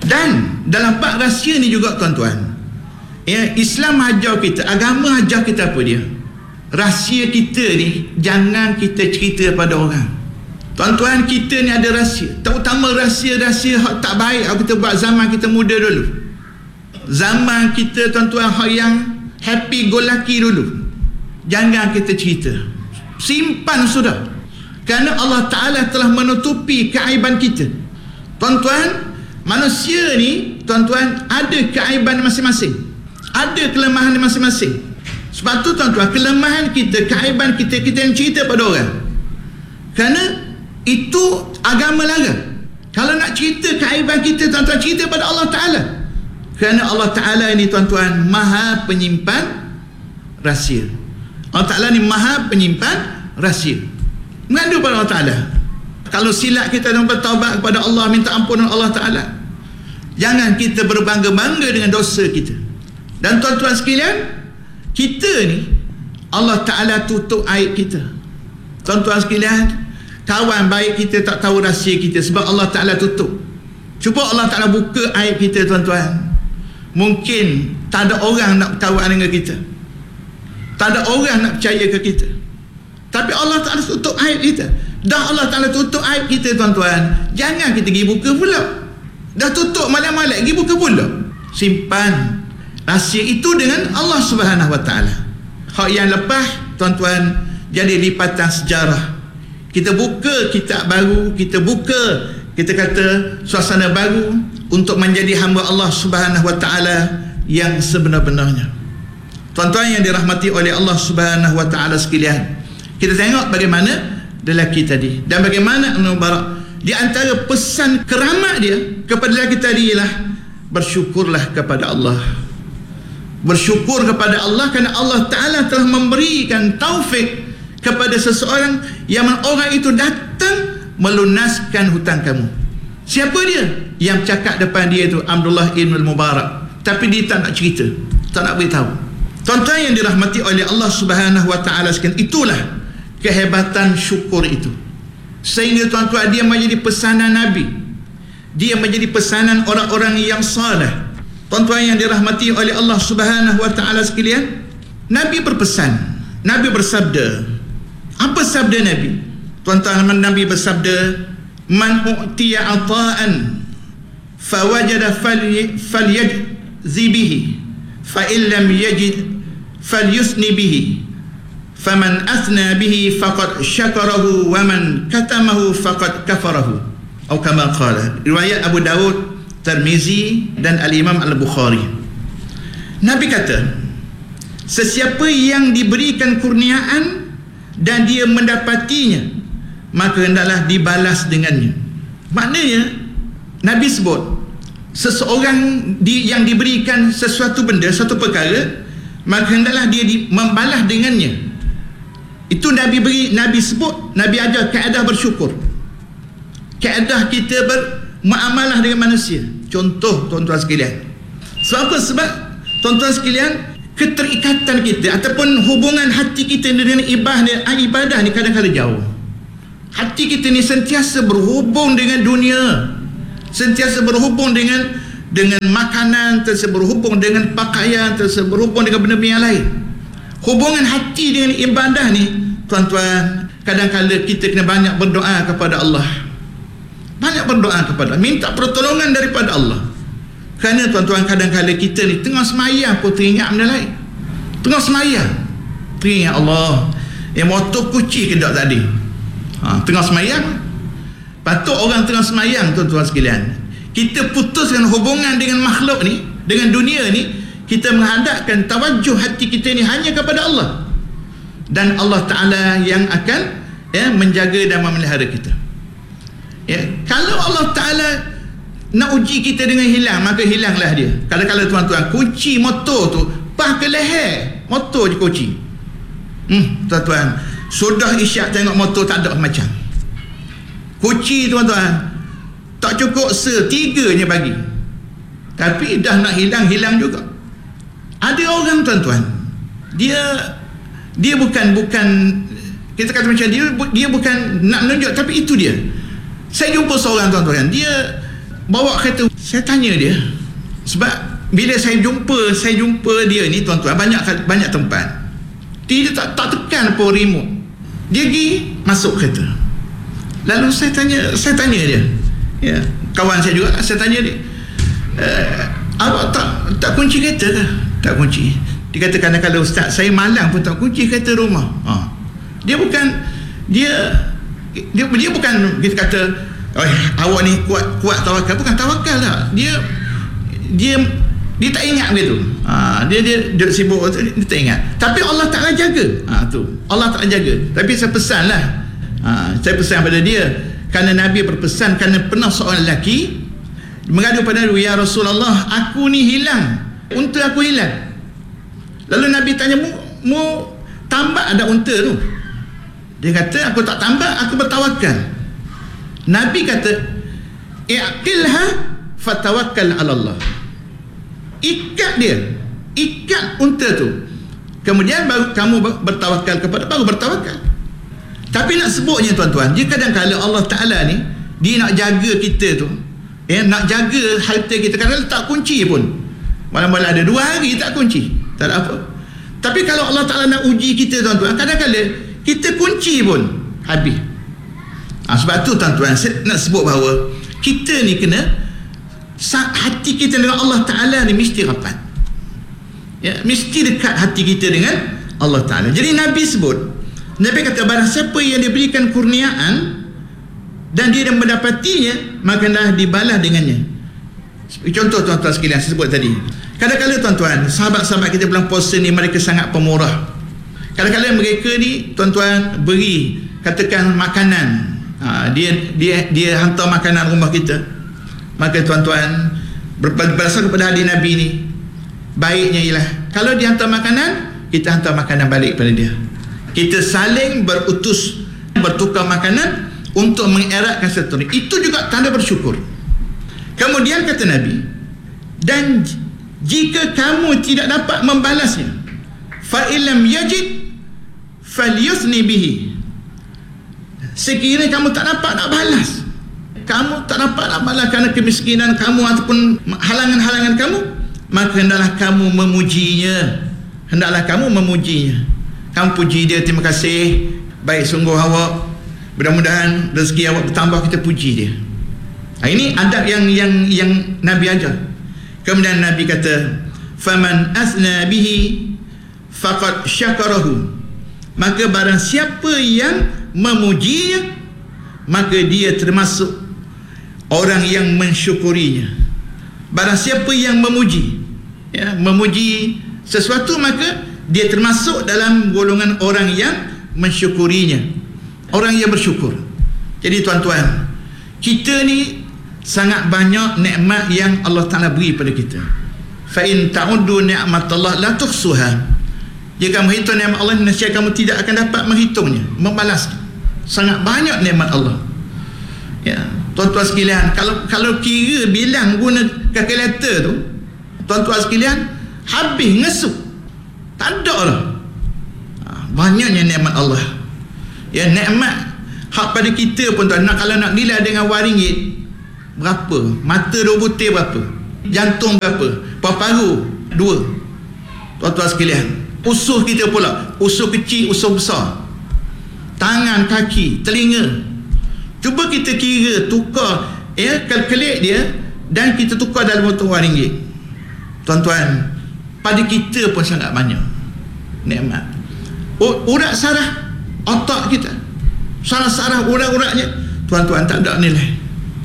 Dan dalam bab rahsia ni juga tuan-tuan, Islam ajar kita, agama ajar kita apa dia? Rahsia kita ni jangan kita cerita pada orang. Tuan-tuan, kita ni ada rahsia, terutama rahsia-rahsia hak tak baik hak kita buat zaman kita muda dulu. Zaman kita tuan-tuan hak yang happy go lucky dulu, jangan kita cerita, simpan sudah, kerana Allah Ta'ala telah menutupi keaiban kita. Tuan-tuan, manusia ni tuan-tuan ada keaiban masing-masing, ada kelemahan masing-masing. Sebab tu tuan-tuan, kelemahan kita, keaiban kita, kita yang cerita pada orang, kerana itu agama larang. Kalau nak cerita keaiban kita, tuan-tuan, cerita pada Allah Ta'ala, kerana Allah Ta'ala ini tuan-tuan maha penyimpan rahsia. Allah Ta'ala ni maha penyimpan rahsia. Mengadu pada Allah Ta'ala. Kalau silap kita dan bertaubat kepada Allah, minta ampunan Allah Ta'ala, jangan kita berbangga-bangga dengan dosa kita. Dan tuan-tuan sekalian, kita ni Allah Ta'ala tutup aib kita. Tuan-tuan sekalian, kawan baik kita tak tahu rahsia kita sebab Allah Ta'ala tutup. Cuba Allah Ta'ala buka aib kita tuan-tuan, mungkin tak ada orang nak kawan dengan kita, tak ada orang nak percaya ke kita. Tapi Allah Ta'ala tutup aib kita. Dah Allah Ta'ala tutup aib kita tuan-tuan, jangan kita pergi buka pula. Dah tutup malam-malam pergi buka pula. Simpan rahsia itu dengan Allah Subhanahu Wa Ta'ala. Hak yang lepas tuan-tuan jadi lipatan sejarah. Kita buka kitab baru, kita buka, kita kata suasana baru untuk menjadi hamba Allah Subhanahu Wa Ta'ala yang sebenar-benarnya. Tuan-tuan yang dirahmati oleh Allah Subhanahu Wa Ta'ala sekalian, kita tengok bagaimana lelaki tadi dan bagaimana Ibn Mubarak, di antara pesan keramat dia kepada lelaki tadi ialah bersyukurlah kepada Allah. Bersyukur kepada Allah kerana Allah Ta'ala telah memberikan taufik kepada seseorang yang orang itu datang melunaskan hutang kamu. Siapa dia? Yang cakap depan dia itu Abdullah Ibn Mubarak, tapi dia tak nak cerita, tak nak beritahu. Tuan-tuan yang dirahmati oleh Allah Subhanahu Wa Ta'ala sekalian, itulah kehebatan syukur itu, sehingga tuan-tuan dia menjadi pesanan Nabi, dia menjadi pesanan orang-orang yang saleh. Tuan-tuan yang dirahmati oleh Allah Subhanahu Wa Ta'ala sekalian, Nabi berpesan, Nabi bersabda. Apa sabda Nabi? Tuan-tuan, Nabi bersabda, man u'tiya ata'an fawajada falyajzi bihi fa illam yajid falyusni bihi faman athna bihi faqad syakarahu wa man katamahu faqad kafarahu, atau kama qala. Riwayat Abu Daud, Tirmizi dan Al-Imam Al-Bukhari. Nabi kata, sesiapa yang diberikan kurniaan dan dia mendapatinya, maka hendaklah dibalas dengannya. Maknanya Nabi sebut, seseorang yang diberikan sesuatu benda, satu perkara, maka hendaklah dia membalas dengannya. Itu Nabi sebut, Nabi ajar kaedah bersyukur, kaedah kita bermuamalah dengan manusia. Contoh tuan-tuan sekalian, sebab apa? Sebab tuan-tuan sekalian, keterikatan kita ataupun hubungan hati kita dengan ibadah ni kadang-kadang jauh. Hati kita ni sentiasa berhubung dengan dunia, sentiasa berhubung dengan makanan, sentiasa berhubung dengan pakaian, sentiasa berhubung dengan benda-benda yang lain. Hubungan hati dengan ibadah ni tuan-tuan, kadang-kadang kita kena banyak berdoa kepada Allah, banyak berdoa kepada Allah, minta pertolongan daripada Allah. Kerana tuan-tuan, kadang-kadang kita ni tengah semayang pun teringat benda lain. Tengah semayang teringat Allah, motor kuci ke tak tadi, tengah semayang. Patut orang tengah semayang tuan-tuan sekalian, kita putuskan hubungan dengan makhluk ni, dengan dunia ni, kita menghadapkan tawajuh hati kita ni hanya kepada Allah, dan Allah Ta'ala yang akan menjaga dan memelihara kita. Kalau Allah Ta'ala nak uji kita dengan hilang, maka hilanglah dia. Kadang-kadang tuan-tuan, kunci motor tu pah ke leher motor je kunci. Tuan-tuan, sudah isyak tengok motor tak ada macam kunci tuan-tuan, tak cukup 3 je bagi, tapi dah nak hilang juga. Ada orang tuan-tuan, dia bukan kita kata macam dia bukan nak menunjuk, tapi itu dia. Saya jumpa seorang tuan-tuan, dia bawa kereta. Saya tanya dia, sebab bila saya jumpa dia ni tuan-tuan, banyak tempat dia tak tekan pun remote, dia pergi masuk kereta. Lalu saya tanya dia, ya, kawan saya juga, saya tanya dia, awak tak kunci kereta ke? Tak kunci. Dia kata, kadang-kadang ustaz, saya malang pun tak kunci kereta rumah. Dia bukan kita kata, awak ni kuat tawakal. Bukan tawakal tak. Dia tak ingat begitu. Dia sibuk, dia tak ingat. Tapi Allah Ta'ala jaga. Tu Allah Ta'ala jaga. Tapi saya pesanlah, saya pesan pada dia, kerana Nabi berpesan, kerana pernah seorang lelaki mengadu pada Nabi, ya Rasulullah, aku ni hilang, unta aku hilang. Lalu Nabi tanya, mu tambak ada unta tu? Dia kata, aku tak tambak, aku bertawakal. Nabi kata, i'qilha fatawakkal ala Allah. Ikat unta tu, kemudian baru kamu bertawakal baru bertawakal. Tapi nak sebutnya tuan-tuan, dia kadang-kadang Allah Ta'ala ni, dia nak jaga kita tu, nak jaga harta kita. Kadang-kadang tak kunci pun, malam-malam ada 2 hari tak kunci, tak ada apa. Tapi kalau Allah Ta'ala nak uji kita tuan-tuan, kadang-kadang kita kunci pun habis. Sebab tu tuan-tuan, saya nak sebut bahawa kita ni kena, hati kita dengan Allah Ta'ala ni mesti rapat, ya, mesti dekat hati kita dengan Allah Ta'ala. Jadi Nabi sebut, Nabi kata, barang siapa yang diberikan kurniaan dan dia mendapatinya, makalah dibalas dengannya. Contoh tuan-tuan sekalian, saya sebut tadi, kadang-kadang tuan-tuan, sahabat-sahabat kita bulan puasa ni, mereka sangat pemurah. Kadang-kadang mereka ni tuan-tuan beri, katakan makanan, dia hantar makanan rumah kita, maka tuan-tuan berdasar kepada hadis Nabi ni, baiknya ialah kalau dia hantar makanan, kita hantar makanan balik pada dia. Kita saling berutus, bertukar makanan untuk mengeratkan satu ni. Itu juga tanda bersyukur. Kemudian kata Nabi, dan jika kamu tidak dapat membalasnya, fa illam yajid falyusni bihi. Sekiranya kamu tak dapat nak balas, kamu tak dapat nak balas kerana kemiskinan kamu ataupun halangan-halangan kamu, maka hendaklah kamu memujinya. Kamu puji dia, terima kasih, baik sungguh awak, mudah-mudahan rezeki awak bertambah, kita puji dia. Ini adab yang Nabi ajar. Kemudian Nabi kata, faman asna bihi faqad syakarahu. Maka barang siapa yang memujinya, maka dia termasuk orang yang mensyukurinya. Barang siapa yang memuji, ya, memuji sesuatu, maka dia termasuk dalam golongan orang yang mensyukurinya, orang yang bersyukur. Jadi tuan-tuan, kita ni sangat banyak nikmat yang Allah Ta'ala beri pada kita. Fa in ta'uddu ni'matallah la tuhsuha. Jika menghitung nikmat Allah, nescaya kamu tidak akan dapat menghitungnya, membalas. Sangat banyak nikmat Allah. Ya, tuan-tuan sekalian, kalau kira bilang guna kalkulator tu, tuan-tuan sekalian, habis ngesuk. Tak ada lah. Banyaknya nikmat Allah. Ya, nikmat hak pada kita pun tuan, kalau nak nilai dengan RM1 berapa? Mata 2 butir berapa? Jantung berapa? Paru-paru 2. Tuan-tuan sekalian, usus kita pula, usus kecil, usus besar, tangan, kaki, telinga. Cuba kita kira, tukar, kalkulate dia, dan kita tukar dalam bentuk RM1. Tuan-tuan, pada kita pun sangat banyak nikmat. Urat saraf otak kita, saraf-saraf urat-uratnya, tuan-tuan, tak ada nilai.